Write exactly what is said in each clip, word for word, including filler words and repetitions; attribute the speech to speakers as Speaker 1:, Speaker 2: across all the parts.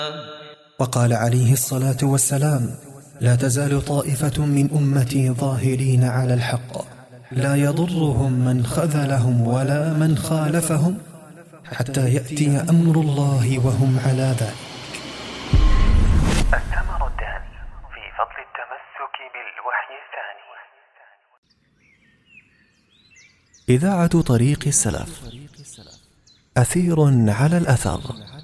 Speaker 1: وقال عليه الصلاة والسلام: لا تزال طائفة من أمتي ظاهرين على الحق لا يضرهم من خذلهم ولا من خالفهم حتى يأتي أمر الله وهم على ذلك.
Speaker 2: الثمر الثاني في فضل التمسك بالوحي الثاني.
Speaker 1: إذاعة طريق السلف، أثير على الأثر.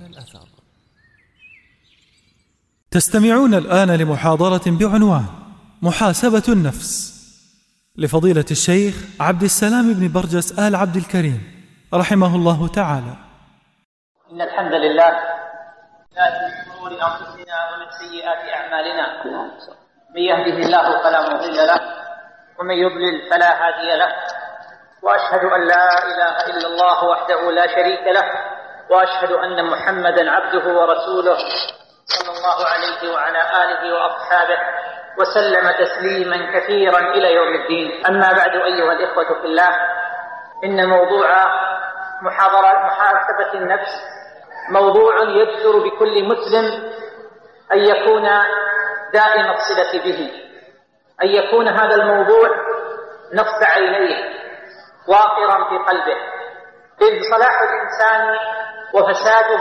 Speaker 3: تستمعون الآن لمحاضرة بعنوان محاسبة النفس لفضيلة الشيخ عبد السلام بن برجس آل عبد الكريم رحمه الله تعالى.
Speaker 4: إن الحمد لله من شرور أنفسنا ومن سيئات أعمالنا، من يهده الله فلا مضل له ومن يضلل فلا هادي له، وأشهد أن لا إله إلا الله وحده لا شريك له، وأشهد أن محمدا عبده ورسوله صلى الله عليه وعلى آله وأصحابه وسلم تسليما كثيرا إلى يوم الدين. أما بعد، أيها الإخوة في الله، إن موضوع محاضرة محاسبة النفس موضوع يجدر بكل مسلم أن يكون دائم الصلة به، أن يكون هذا الموضوع نصب عينيه واقرا في قلبه، إذ صلاح الإنسان وفساده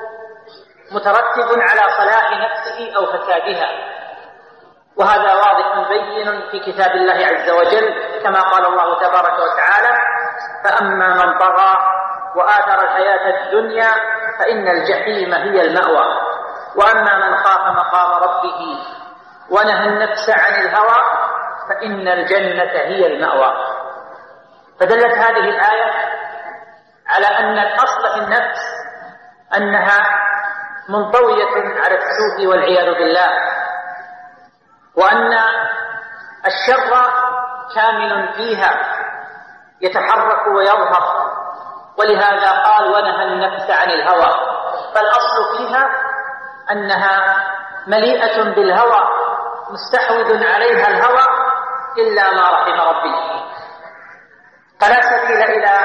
Speaker 4: مترتب على صلاح نفسه أو فسادها، وهذا واضح بين في كتاب الله عز وجل، كما قال الله تبارك وتعالى: فأما من طغى وآثر الحياة الدنيا فإن الجحيم هي المأوى، وأما من خاف مقام ربه ونهى النفس عن الهوى فإن الجنة هي المأوى. فدلت هذه الآية على أن الأصل في النفس أنها منطوية على السوء والعياذ بالله، وأن الشر كامل فيها يتحرك ويظهر، ولهذا قال: ونهى النفس عن الهوى. فالأصل فيها أنها مليئة بالهوى، مستحوذ عليها الهوى إلا ما رحم ربي، فلا سبيل إلى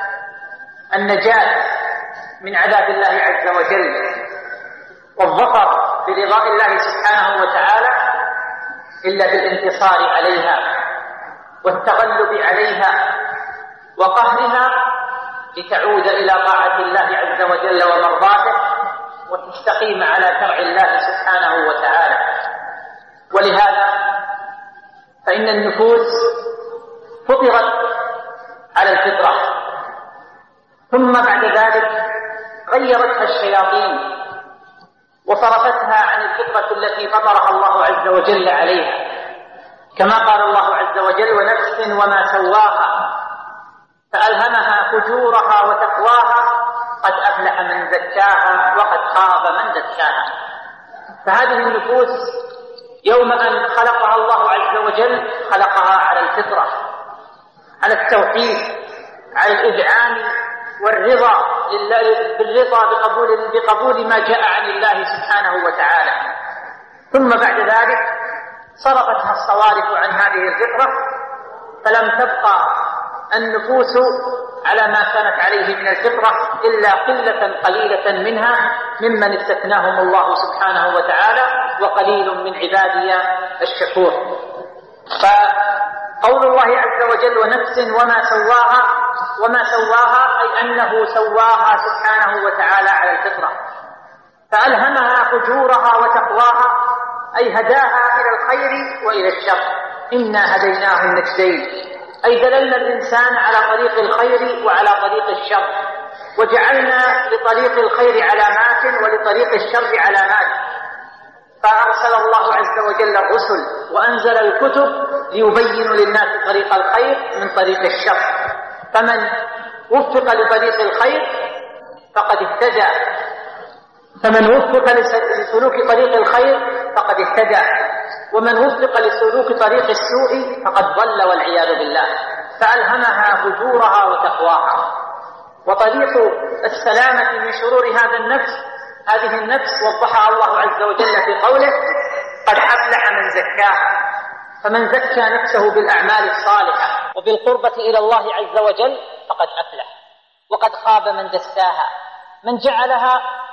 Speaker 4: النجاة من عذاب الله عز وجل والظفر برضاء الله سبحانه وتعالى إلا بالانتصار عليها والتغلب عليها وقهرها، لتعود إلى طاعة الله عز وجل ومرضاته وتستقيم على شرع الله سبحانه وتعالى. ولهذا فإن النفوس فطرت على الفطرة، ثم بعد ذلك غيرتها الشياطين وصرفتها عن الفطرة التي فطرها الله عز وجل عليها، كما قال الله عز وجل: ونفس وما سواها فألهمها فجورها وتقواها قد أفلح من زكاها وقد خاب من دساها. فهذه النفوس يوم أن خلقها الله عز وجل خلقها على الفطرة، على التوحيد، على الإذعان والرضا بالرضا بقبول, بقبول ما جاء عن الله سبحانه وتعالى. ثم بعد ذلك صرفتها الصوارف عن هذه الفطرة، فلم تبقى النفوس على ما كانت عليه من الفطرة إلا قلة قليلة منها ممن استثناهم الله سبحانه وتعالى، وقليل من عبادي الشكور. فقول الله عز وجل: ونفس وما سواها، وما سواها أي أنه سواها سبحانه وتعالى على الفطرة، فألهمها فجورها وتقواها أي هداها إلى الخير وإلى الشر. إنا هديناه النجدين، أي دللنا الإنسان على طريق الخير وعلى طريق الشر، وجعلنا لطريق الخير علامات ولطريق الشر علامات. فأرسل الله عز وجل الرسل وأنزل الكتب ليبين للناس طريق الخير من طريق الشر، فمن وفق لطريق الخير فقد اهتدى، فمن وفق لسلوك طريق الخير فقد اهتدى، ومن وفق لسلوك طريق السوء فقد ضل والعياذ بالله. فألهمها فجورها وتقواها. وطريق السلامة من شرور هذا النفس هذه النفس وضحها الله عز وجل في قوله: قد أفلح من زكاها. فمن زكى نفسه بالأعمال الصالحة وبالقربة إلى الله عز وجل فقد أفلح، وقد خاب من دساها، من جعلها